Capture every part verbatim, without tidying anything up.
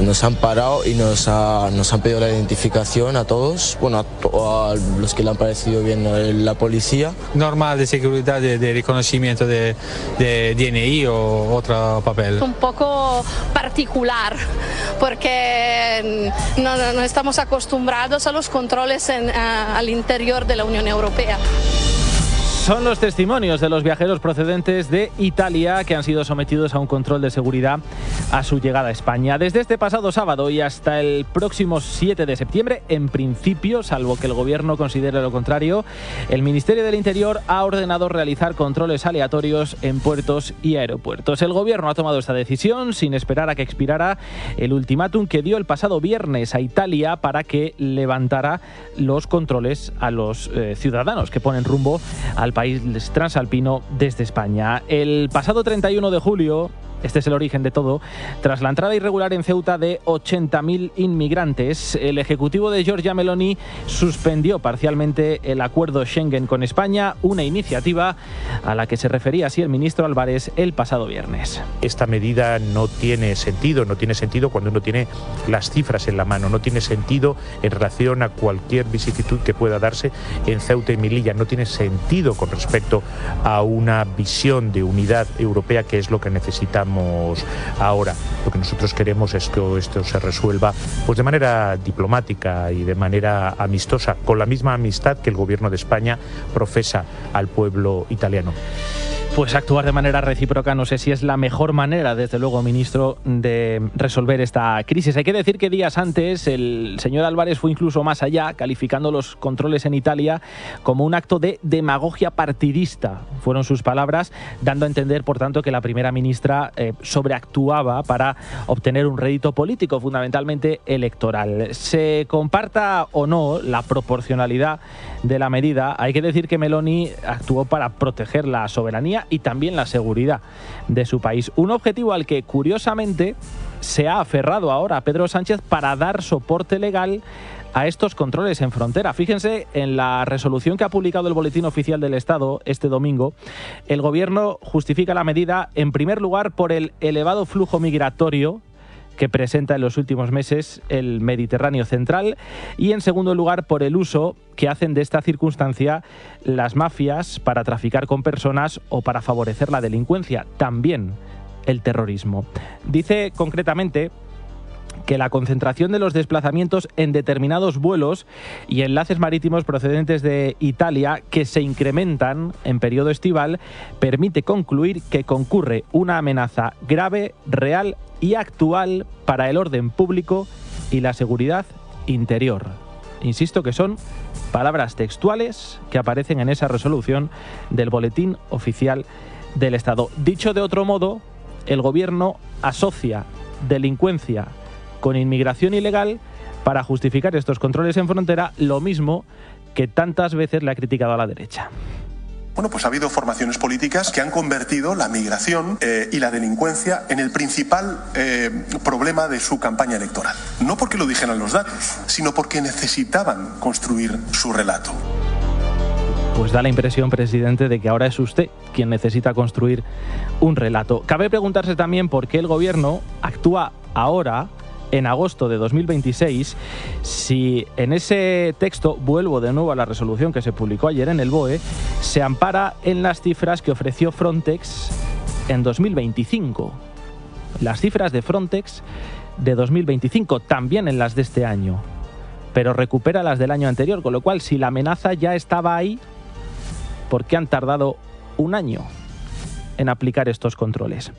Nos han parado y nos, ha, nos han pedido la identificación a todos, bueno, a, to a los que le han parecido bien la policía. Normal de seguridad, de, de reconocimiento de, de D N I o otro papel. Un poco particular, porque no, no, no estamos acostumbrados a los controles en, a, al interior de la Unión Europea. Son los testimonios de los viajeros procedentes de Italia que han sido sometidos a un control de seguridad a su llegada a España. Desde este pasado sábado y hasta el próximo siete de septiembre, en principio, salvo que el gobierno considere lo contrario, el Ministerio del Interior ha ordenado realizar controles aleatorios en puertos y aeropuertos. El gobierno ha tomado esta decisión sin esperar a que expirara el ultimátum que dio el pasado viernes a Italia para que levantara los controles a los eh, ciudadanos que ponen rumbo al país transalpino desde España. El pasado treinta y uno de julio, este es el origen de todo, tras la entrada irregular en Ceuta de ochenta mil inmigrantes, el Ejecutivo de Giorgia Meloni suspendió parcialmente el acuerdo Schengen con España, una iniciativa a la que se refería así el ministro Álvarez el pasado viernes. Esta medida no tiene sentido, no tiene sentido cuando uno tiene las cifras en la mano, no tiene sentido en relación a cualquier vicisitud que pueda darse en Ceuta y Melilla, no tiene sentido con respecto a una visión de unidad europea que es lo que necesitamos ahora. Lo que nosotros queremos es que esto se resuelva pues de manera diplomática y de manera amistosa, con la misma amistad que el gobierno de España profesa al pueblo italiano. Pues actuar de manera recíproca no sé si es la mejor manera, desde luego, ministro, de resolver esta crisis. Hay que decir que días antes el señor Álvarez fue incluso más allá, calificando los controles en Italia como un acto de demagogia partidista. Fueron sus palabras, dando a entender, por tanto, que la primera ministra eh, sobreactuaba para obtener un rédito político, fundamentalmente electoral. Se comparta o no la proporcionalidad de la medida, hay que decir que Meloni actuó para proteger la soberanía y también la seguridad de su país. Un objetivo al que, curiosamente, se ha aferrado ahora Pedro Sánchez para dar soporte legal a estos controles en frontera. Fíjense en la resolución que ha publicado el Boletín Oficial del Estado este domingo. El gobierno justifica la medida, en primer lugar, por el elevado flujo migratorio que presenta en los últimos meses el Mediterráneo central y, en segundo lugar, por el uso que hacen de esta circunstancia las mafias para traficar con personas o para favorecer la delincuencia, también el terrorismo. Dice concretamente que la concentración de los desplazamientos en determinados vuelos y enlaces marítimos procedentes de Italia que se incrementan en periodo estival permite concluir que concurre una amenaza grave, real y actual para el orden público y la seguridad interior. Insisto que son palabras textuales que aparecen en esa resolución del Boletín Oficial del Estado. Dicho de otro modo, el gobierno asocia delincuencia con inmigración ilegal para justificar estos controles en frontera, lo mismo que tantas veces le ha criticado a la derecha. Bueno, pues ha habido formaciones políticas que han convertido la migración eh, y la delincuencia en el principal eh, problema de su campaña electoral. No porque lo dijeran los datos, sino porque necesitaban construir su relato. Pues da la impresión, presidente, de que ahora es usted quien necesita construir un relato. Cabe preguntarse también por qué el gobierno actúa ahora, en agosto de dos mil veintiséis, si en ese texto, vuelvo de nuevo a la resolución que se publicó ayer en el B O E, se ampara en las cifras que ofreció Frontex en dos mil veinticinco. Las cifras de Frontex de dos mil veinticinco, también en las de este año, pero recupera las del año anterior, con lo cual, si la amenaza ya estaba ahí, ¿por qué han tardado un año en aplicar estos controles?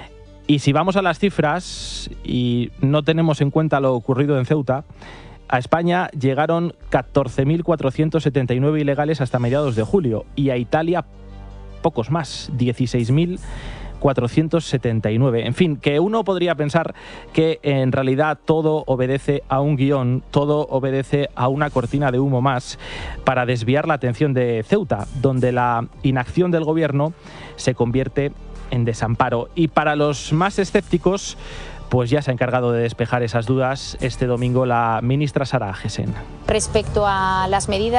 Y si vamos a las cifras y no tenemos en cuenta lo ocurrido en Ceuta, a España llegaron catorce mil cuatrocientos setenta y nueve ilegales hasta mediados de julio y a Italia pocos más, dieciséis mil cuatrocientos setenta y nueve. En fin, que uno podría pensar que en realidad todo obedece a un guión, todo obedece a una cortina de humo más para desviar la atención de Ceuta, donde la inacción del gobierno se convierte en desamparo. Y para los más escépticos, pues ya se ha encargado de despejar esas dudas este domingo la ministra Sara Agesen. Respecto a las medidas